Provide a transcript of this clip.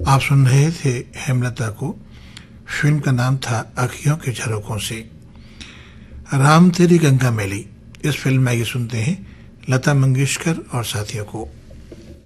आप सुन रहे थे हेमलता को। फिल्म का नाम था अखियों के झरोकों से। राम तेरी गंगा मैली, इस फिल्म में आइए सुनते हैं लता मंगेशकर और साथियों को।